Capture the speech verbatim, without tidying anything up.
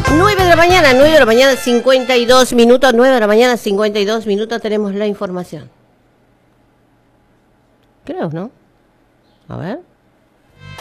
nueve de la mañana, nueve de la mañana, cincuenta y dos minutos, nueve de la mañana, cincuenta y dos minutos, tenemos la información. Creo, ¿no? A ver.